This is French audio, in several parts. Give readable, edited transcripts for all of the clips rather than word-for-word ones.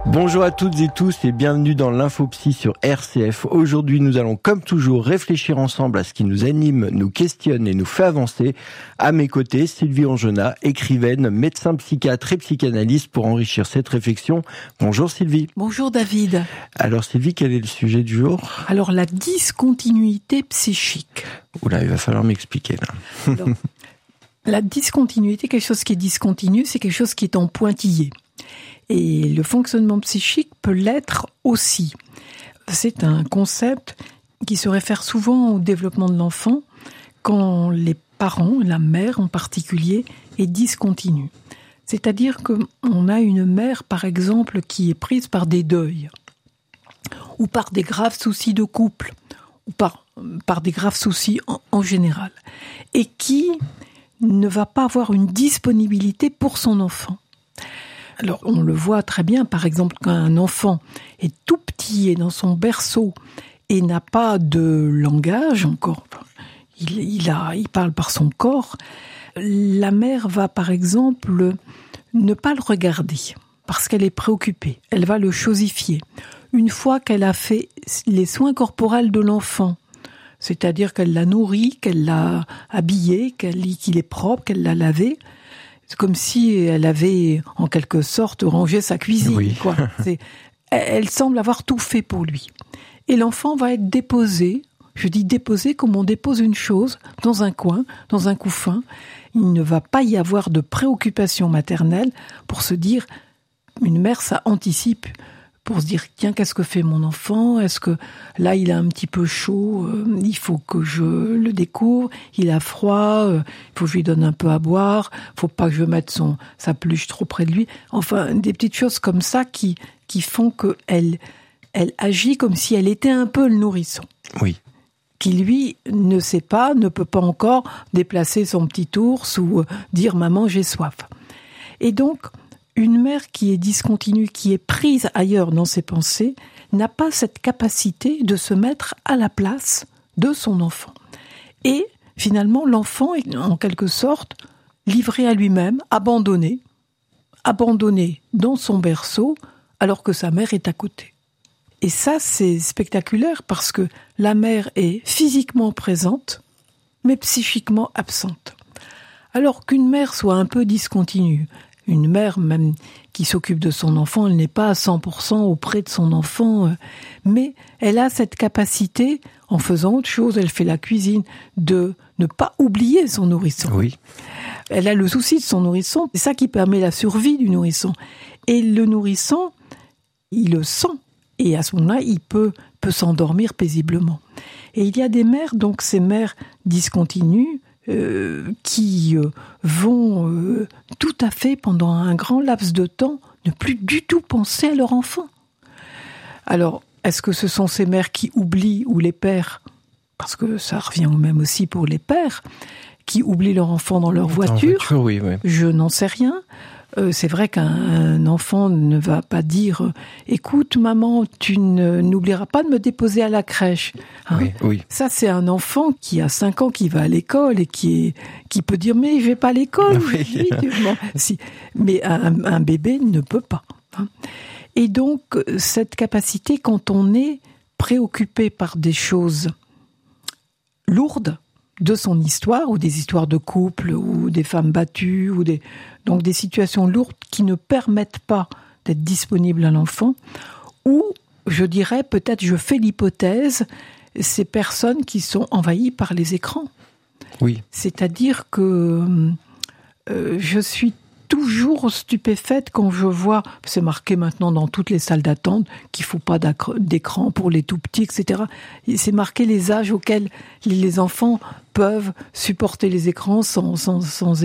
Bonjour à toutes et tous et bienvenue dans l'Infopsy sur RCF. Aujourd'hui, nous allons comme toujours réfléchir ensemble à ce qui nous anime, nous questionne et nous fait avancer. À mes côtés, Sylvie Angenat, écrivaine, médecin psychiatre et psychanalyste pour enrichir cette réflexion. Bonjour Sylvie. Bonjour David. Alors Sylvie, quel est le sujet du jour ? Alors la discontinuité psychique. Oula, il va falloir m'expliquer là. Alors, la discontinuité, quelque chose qui est discontinu, c'est quelque chose qui est en pointillé. Et le fonctionnement psychique peut l'être aussi. C'est un concept qui se réfère souvent au développement de l'enfant quand les parents, la mère en particulier, est discontinue. C'est-à-dire qu'on a une mère, par exemple, qui est prise par des deuils, ou par des graves soucis de couple, ou par des graves soucis en général, et qui ne va pas avoir une disponibilité pour son enfant. Alors, on le voit très bien, par exemple, quand un enfant est tout petit et dans son berceau et n'a pas de langage encore, il parle par son corps, la mère va, par exemple, ne pas le regarder parce qu'elle est préoccupée. Elle va le chosifier. Une fois qu'elle a fait les soins corporels de l'enfant, c'est-à-dire qu'elle l'a nourri, qu'elle l'a habillé, qu'il est propre, qu'elle l'a lavé, c'est comme si elle avait, en quelque sorte, rangé sa cuisine. Oui. Quoi. Elle semble avoir tout fait pour lui. Et l'enfant va être déposé, je dis déposé comme on dépose une chose, dans un coin, dans un couffin. Il ne va pas y avoir de préoccupation maternelle pour se dire, une mère, ça anticipe, pour se dire, tiens, qu'est-ce que fait mon enfant ? Est-ce que là, il a un petit peu chaud, il faut que je le découvre, il a froid, il faut que je lui donne un peu à boire, il faut pas que je mette sa peluche trop près de lui. Enfin, des petites choses comme ça qui font qu'elle agit comme si elle était un peu le nourrisson. Oui. Qui, lui, ne peut pas encore déplacer son petit ours ou dire « maman, j'ai soif ». Et donc, une mère qui est discontinue, qui est prise ailleurs dans ses pensées, n'a pas cette capacité de se mettre à la place de son enfant. Et finalement, l'enfant est en quelque sorte livré à lui-même, abandonné dans son berceau, alors que sa mère est à côté. Et ça, c'est spectaculaire parce que la mère est physiquement présente, mais psychiquement absente. Alors qu'une mère soit un peu discontinue, une mère même qui s'occupe de son enfant, elle n'est pas à 100% auprès de son enfant, mais elle a cette capacité, en faisant autre chose, elle fait la cuisine, de ne pas oublier son nourrisson. Oui. Elle a le souci de son nourrisson, c'est ça qui permet la survie du nourrisson. Et le nourrisson, il le sent, et à ce moment-là, il peut s'endormir paisiblement. Et il y a des mères, donc ces mères discontinues, qui vont tout à fait, pendant un grand laps de temps, ne plus du tout penser à leur enfant. Alors, est-ce que ce sont ces mères qui oublient, ou les pères, parce que ça revient au même aussi pour les pères, qui oublient leur enfant dans leur voiture, oui. Je n'en sais rien. C'est vrai qu'un enfant ne va pas dire « Écoute, maman, tu n'oublieras pas de me déposer à la crèche. » Oui. Ça, c'est un enfant qui a 5 ans, qui va à l'école et qui peut dire « Mais je vais pas à l'école. Oui. » Mais un bébé ne peut pas. Et donc, cette capacité, quand on est préoccupé par des choses lourdes, de son histoire, ou des histoires de couple, ou des femmes battues, donc des situations lourdes qui ne permettent pas d'être disponibles à l'enfant, ou, je dirais, peut-être je fais l'hypothèse, ces personnes qui sont envahies par les écrans. Oui. C'est-à-dire que je suis toujours stupéfaite quand je vois, c'est marqué maintenant dans toutes les salles d'attente, qu'il ne faut pas d'écran pour les tout-petits, etc. C'est marqué les âges auxquels les enfants peuvent supporter les écrans sans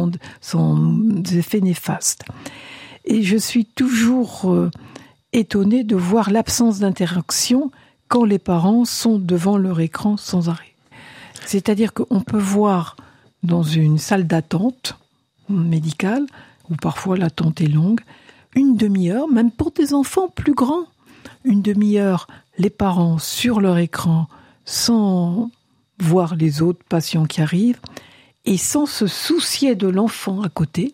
effet néfaste. Et je suis toujours étonnée de voir l'absence d'interaction quand les parents sont devant leur écran sans arrêt. C'est-à-dire qu'on peut voir dans une salle d'attente médicale, où parfois l'attente est longue, une demi-heure, même pour des enfants plus grands, une demi-heure, les parents sur leur écran, sans voir les autres patients qui arrivent, et sans se soucier de l'enfant à côté,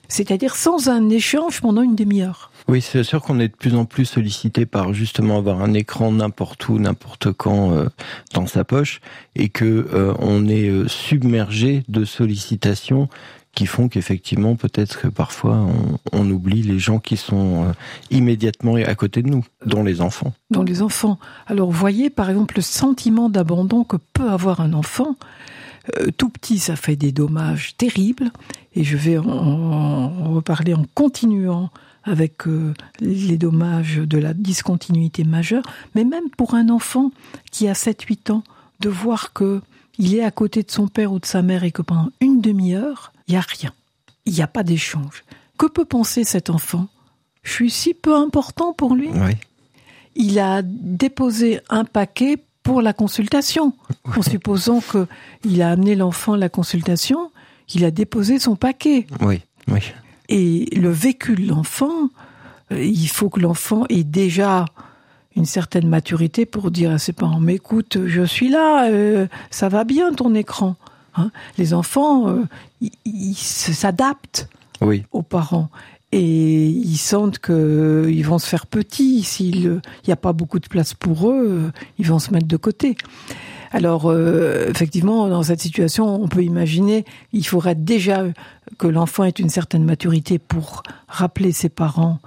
C'est-à-dire sans un échange pendant une demi-heure. Oui, c'est sûr qu'on est de plus en plus sollicité par justement avoir un écran n'importe où, n'importe quand dans sa poche, et que on est submergé de sollicitations qui font qu'effectivement, peut-être que parfois, on oublie les gens qui sont immédiatement à côté de nous, dont les enfants. Dont les enfants. Alors, vous voyez, par exemple, le sentiment d'abandon que peut avoir un enfant, tout petit, ça fait des dommages terribles, et je vais en reparler en continuant avec les dommages de la discontinuité majeure, mais même pour un enfant qui a 7-8 ans, de voir qu'il est à côté de son père ou de sa mère et que pendant une demi-heure, il n'y a rien. Il n'y a pas d'échange. Que peut penser cet enfant ? Je suis si peu important pour lui. Oui. Il a déposé un paquet pour la consultation. En supposant qu'il a amené l'enfant à la consultation, il a déposé son paquet. Oui, oui. Et le vécu de l'enfant, il faut que l'enfant ait déjà une certaine maturité pour dire à ses parents « Mais écoute, je suis là, ça va bien ton écran ». Les enfants, ils s'adaptent aux parents et ils sentent qu'ils vont se faire petits. S'il n'y a pas beaucoup de place pour eux, ils vont se mettre de côté. Alors, effectivement, dans cette situation, on peut imaginer, il faudrait déjà que l'enfant ait une certaine maturité pour rappeler ses parents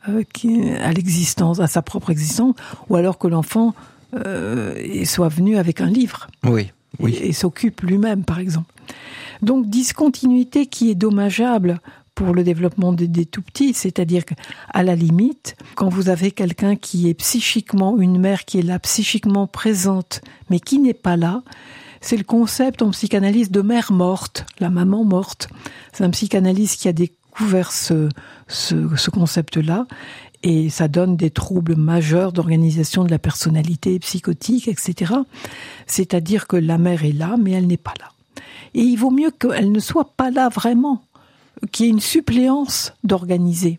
à l'existence, à sa propre existence, ou alors que l'enfant soit venu avec un livre. Oui. Et s'occupe lui-même, par exemple. Donc, discontinuité qui est dommageable pour le développement des tout-petits, c'est-à-dire qu'à la limite, quand vous avez quelqu'un qui est psychiquement, une mère qui est là, psychiquement présente, mais qui n'est pas là, c'est le concept en psychanalyse de mère morte, la maman morte. C'est un psychanalyste qui a découvert ce concept-là, et ça donne des troubles majeurs d'organisation de la personnalité psychotique, etc. C'est-à-dire que la mère est là, mais elle n'est pas là. Et il vaut mieux qu'elle ne soit pas là vraiment, qu'il y ait une suppléance d'organiser.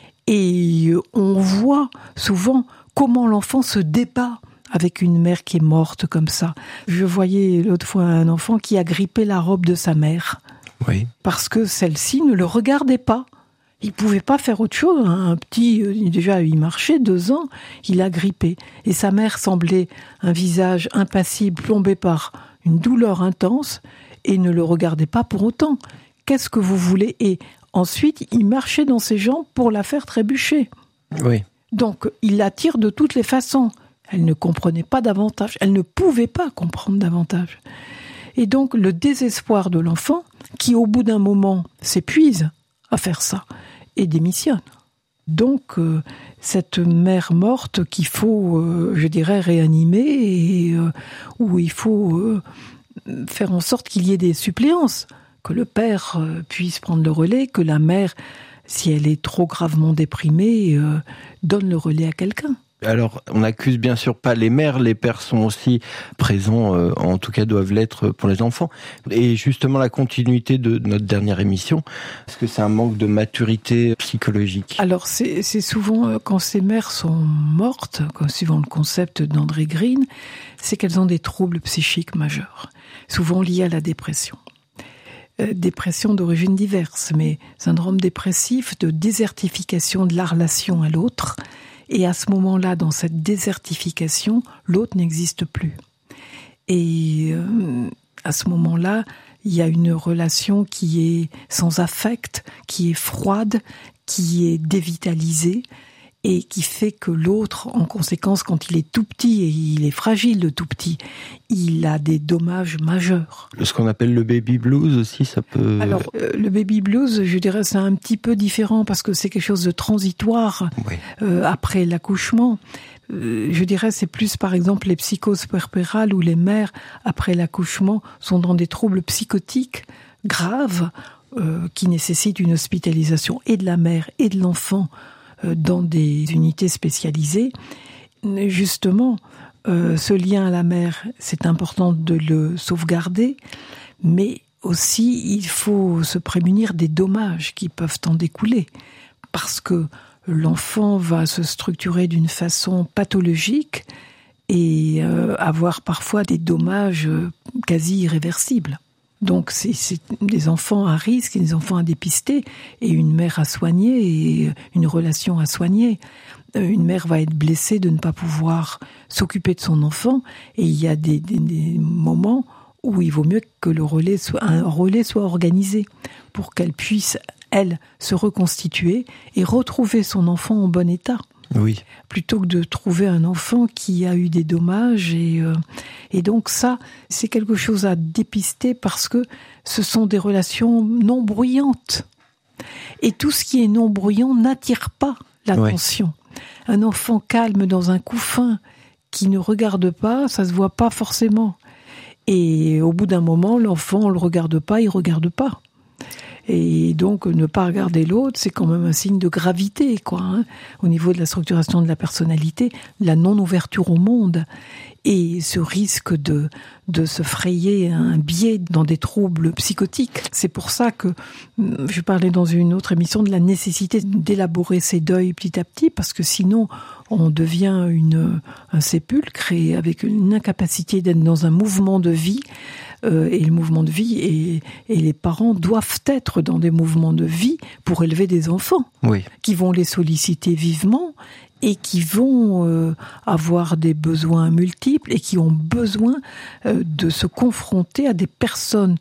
Et on voit souvent comment l'enfant se débat avec une mère qui est morte comme ça. Je voyais l'autre fois un enfant qui agrippait la robe de sa mère. Oui. Parce que celle-ci ne le regardait pas. Il pouvait pas faire autre chose. Un petit, déjà, il marchait 2 ans, il a grippé. Et sa mère semblait un visage impassible, plombé par une douleur intense, et ne le regardait pas pour autant. Qu'est-ce que vous voulez ? Et ensuite, il marchait dans ses jambes pour la faire trébucher. Oui. Donc, il la tire de toutes les façons. Elle ne comprenait pas davantage. Elle ne pouvait pas comprendre davantage. Et donc, le désespoir de l'enfant, qui au bout d'un moment s'épuise à faire ça, et démissionne. Donc, cette mère morte qu'il faut, je dirais, réanimer, et où il faut faire en sorte qu'il y ait des suppléances, que le père puisse prendre le relais, que la mère, si elle est trop gravement déprimée, donne le relais à quelqu'un. Alors, on n'accuse bien sûr pas les mères, les pères sont aussi présents, en tout cas doivent l'être pour les enfants. Et justement, la continuité de notre dernière émission, est-ce que c'est un manque de maturité psychologique ? Alors, c'est souvent, quand ces mères sont mortes, suivant le concept d'André Green, c'est qu'elles ont des troubles psychiques majeurs, souvent liés à la dépression. Dépression d'origine diverse, mais syndrome dépressif de désertification de la relation à l'autre. Et à ce moment-là, dans cette désertification, l'autre n'existe plus. Et à ce moment-là, il y a une relation qui est sans affect, qui est froide, qui est dévitalisée, et qui fait que l'autre, en conséquence, quand il est tout petit, et il est fragile le tout petit, il a des dommages majeurs. Ce qu'on appelle le baby blues aussi, ça peut... Alors, le baby blues, je dirais, c'est un petit peu différent, parce que c'est quelque chose de transitoire, oui. Après l'accouchement. Je dirais, c'est plus, par exemple, les psychoses puerpérales, où les mères, après l'accouchement, sont dans des troubles psychotiques graves, qui nécessitent une hospitalisation et de la mère et de l'enfant, dans des unités spécialisées. Justement, ce lien à la mère, c'est important de le sauvegarder, mais aussi il faut se prémunir des dommages qui peuvent en découler, parce que l'enfant va se structurer d'une façon pathologique et avoir parfois des dommages quasi irréversibles. Donc c'est des enfants à risque, des enfants à dépister, et une mère à soigner, et une relation à soigner. Une mère va être blessée de ne pas pouvoir s'occuper de son enfant, et il y a des moments où il vaut mieux que un relais soit organisé pour qu'elle puisse, elle, se reconstituer et retrouver son enfant en bon état. Oui. Plutôt que de trouver un enfant qui a eu des dommages. Et donc ça, c'est quelque chose à dépister parce que ce sont des relations non bruyantes. Et tout ce qui est non bruyant n'attire pas l'attention. Ouais. Un enfant calme dans un couffin qui ne regarde pas, ça se voit pas forcément. Et au bout d'un moment, l'enfant, on le regarde pas, il regarde pas. Et donc, ne pas regarder l'autre, c'est quand même un signe de gravité, quoi, hein, au niveau de la structuration de la personnalité, la non-ouverture au monde. Et ce risque de se frayer un biais dans des troubles psychotiques. C'est pour ça que je parlais dans une autre émission de la nécessité d'élaborer ces deuils petit à petit, parce que sinon, on devient un sépulcre et avec une incapacité d'être dans un mouvement de vie. Et le mouvement de vie, et les parents doivent être dans des mouvements de vie pour élever des enfants, qui vont les solliciter vivement et qui vont avoir des besoins multiples et qui ont besoin de se confronter à des personnes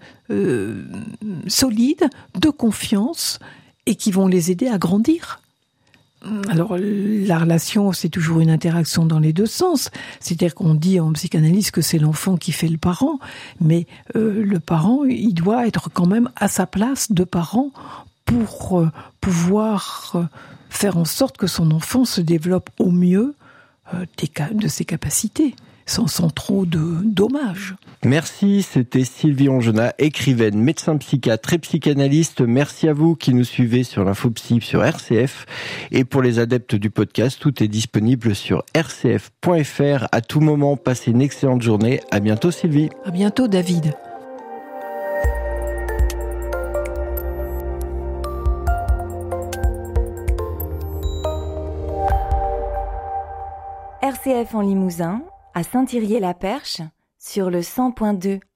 solides, de confiance, et qui vont les aider à grandir. Alors, la relation, c'est toujours une interaction dans les deux sens. C'est-à-dire qu'on dit en psychanalyse que c'est l'enfant qui fait le parent, mais le parent, il doit être quand même à sa place de parent pour pouvoir faire en sorte que son enfant se développe au mieux de ses capacités, sans trop de dommages. Merci, c'était Sylvie Ongenat, écrivaine, médecin psychiatre et psychanalyste. Merci à vous qui nous suivez sur l'Infopsy sur RCF. Et pour les adeptes du podcast, tout est disponible sur rcf.fr. À tout moment, passez une excellente journée. À bientôt Sylvie. À bientôt David. RCF en Limousin, à Saint-Thirier-la-Perche, sur le 100.2.